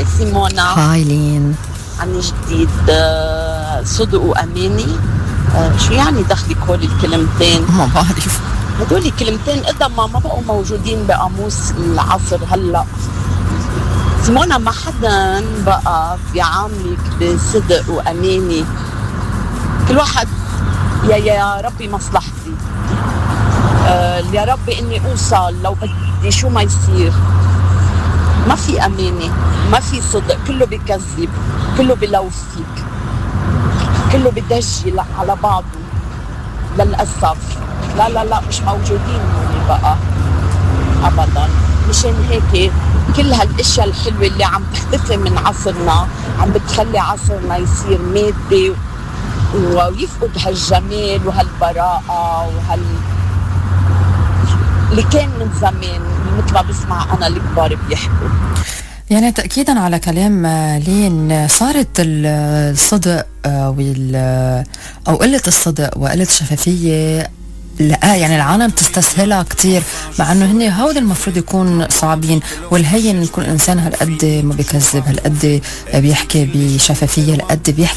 هاي سيمونا. هاي لين. عن جديد صدق وأماني. شو يعني دخلك هول الكلمتين؟ ما بعرف. هدول الكلمتين إذا ما بقوا موجودين بقاموس العصر هلأ. سيمونا ما حدا بقى بيعاملك بصدق وأماني. كل واحد يا ربي مصلحتي، يا ربي إني أوصل لو بدي شو ما يصير. ما في أمانة، ما في صدق، كله بيكذب، كله بلوفك، كله بدجي على بعضه للأسف. لا مش موجودين هون بقى أبدا. مشان هيك كل هالاشياء الحلوة اللي عم تختفي من عصرنا عم بتخلي عصرنا يصير مادي ويفقد هالجمال وهالبراءة اللي كان من زمان، مثل ما بسمع أنا الكبار بيحكوا. يعني تأكيدا على كلام لين، صارت الصدق أو قلة الصدق وقلة الشفافية لا يعني العالم تستسهلها كتير، مع انه هن هود المفروض يكون صعبين، والهين يكون الانسان هالقد ما بيكذب، هالقد بيحكي بشفافية، هالقد بيحكي